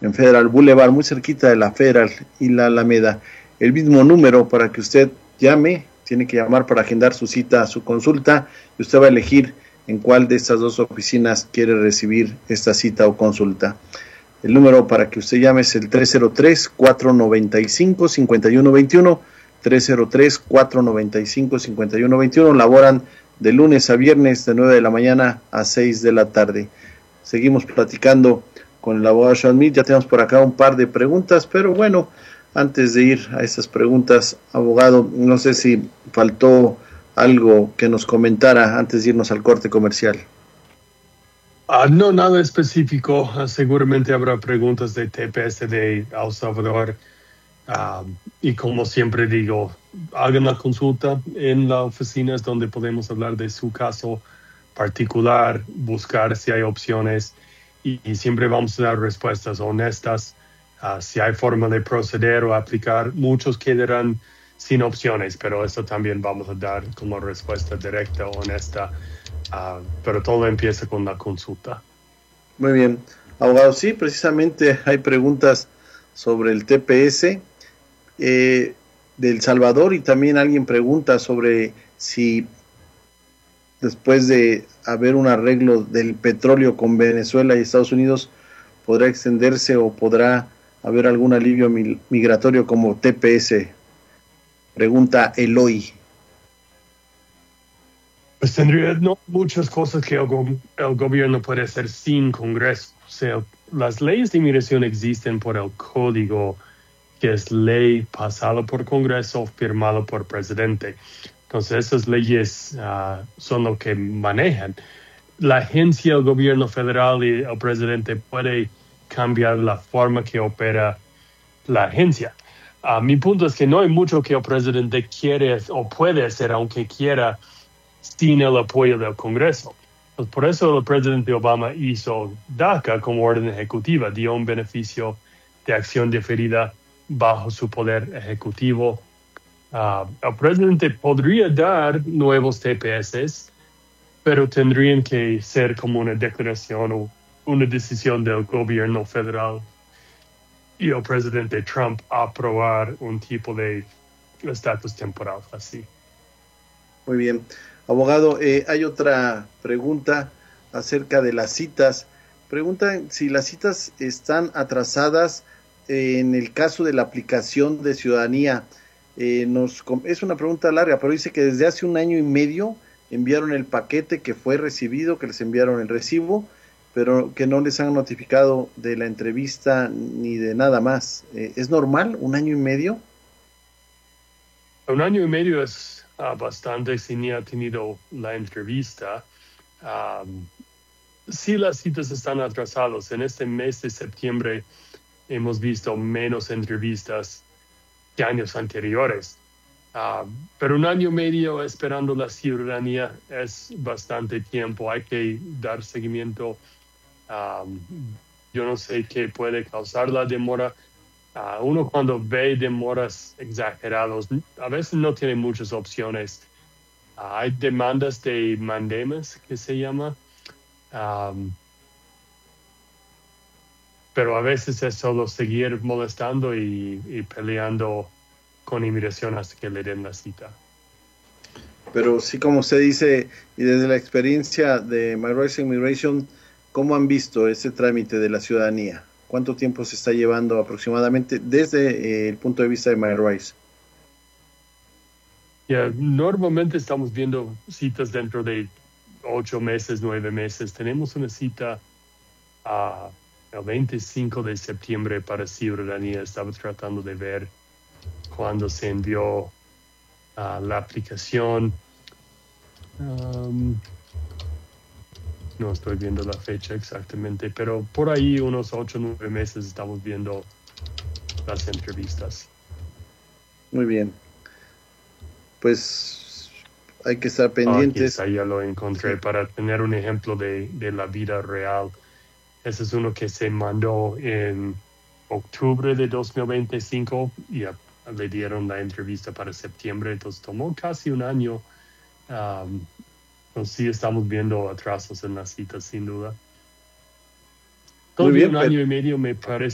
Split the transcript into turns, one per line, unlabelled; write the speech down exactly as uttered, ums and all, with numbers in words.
en Federal Boulevard, muy cerquita de la Federal y la Alameda. El mismo número para que usted llame, tiene que llamar para agendar su cita, su consulta, y usted va a elegir en cuál de estas dos oficinas quiere recibir esta cita o consulta. El número para que usted llame es el tres cero tres, cuatro nueve cinco, cinco uno dos uno, tres cero tres, cuatro nueve cinco, cinco uno dos uno. Laboran de lunes a viernes de nueve de la mañana a seis de la tarde. Seguimos platicando con el abogado Sean Mead. Ya tenemos por acá un par de preguntas, pero bueno, antes de ir a esas preguntas, abogado, no sé si faltó algo que nos comentara antes de irnos al corte comercial.
Uh, no, nada específico. Uh, seguramente habrá preguntas de T P S de El Salvador. Uh, y como siempre digo, hagan la consulta en la oficina, es donde podemos hablar de su caso particular, buscar si hay opciones y, y siempre vamos a dar respuestas honestas. Uh, si hay forma de proceder o aplicar, muchos quedarán sin opciones, pero eso también vamos a dar como respuesta directa, honesta. Uh, pero todo empieza con la consulta.
Muy bien. Abogado, sí, precisamente hay preguntas sobre el T P S eh, de El Salvador, y también alguien pregunta sobre si después de haber un arreglo del petróleo con Venezuela y Estados Unidos podrá extenderse o podrá haber algún alivio migratorio como T P S. Pregunta Eloy.
Pues tendría no, muchas cosas que el, go el gobierno puede hacer sin Congreso. O sea, las leyes de inmigración existen por el código, que es ley pasada por Congreso, firmado por presidente. Entonces, esas leyes uh, son lo que manejan. La agencia, el gobierno federal y el presidente puede cambiar la forma que opera la agencia. Uh, mi punto es que no hay mucho que el presidente quiere o puede hacer, aunque quiera, sin el apoyo del Congreso. Pues por eso el presidente Obama hizo DACA como orden ejecutiva, dio un beneficio de acción diferida bajo su poder ejecutivo. Uh, el presidente podría dar nuevos T P S, pero tendrían que ser como una declaración o una decisión del gobierno federal y el presidente Trump aprobar un tipo de estatus temporal así.
Muy bien. Abogado, eh, hay otra pregunta acerca de las citas. Preguntan si las citas están atrasadas eh, en el caso de la aplicación de ciudadanía. Eh, nos, es una pregunta larga, pero dice que desde hace un año y medio enviaron el paquete que fue recibido, que les enviaron el recibo, pero que no les han notificado de la entrevista ni de nada más. Eh, ¿Es normal un año y medio?
Un año y medio es Uh, bastante si ni ha tenido la entrevista. Um, si las citas están atrasadas, en este mes de septiembre hemos visto menos entrevistas que años anteriores. Uh, pero un año y medio esperando la ciudadanía es bastante tiempo. Hay que dar seguimiento. Um, yo no sé qué puede causar la demora. Uh, uno cuando ve demoras exageradas, a veces no tiene muchas opciones. Uh, hay demandas de mandamus, que se llama, um, pero a veces es solo seguir molestando y, y peleando con inmigración hasta que le den la cita.
Pero sí, como usted dice, y desde la experiencia de MyRice Immigration, ¿cómo han visto ese trámite de la ciudadanía? ¿Cuánto tiempo se está llevando aproximadamente desde eh, el punto de vista de MyRice?
Yeah, normalmente estamos viendo citas dentro de ocho meses, nueve meses. Tenemos una cita uh, el veinticinco de septiembre para ciudadanía. Estaba tratando de ver cuándo se envió uh, la aplicación. Um, No estoy viendo la fecha exactamente, pero por ahí unos ocho o nueve meses estamos viendo las entrevistas.
Muy bien. Pues hay que estar pendientes.
Oh, aquí está, ya lo encontré, sí. Para tener un ejemplo de, de la vida real. Ese es uno que se mandó en octubre de dos mil veinticinco y a, le dieron la entrevista para septiembre, entonces tomó casi un año. Um, Pues sí, estamos viendo atrasos en las citas, sin duda. Todavía un año y medio me parece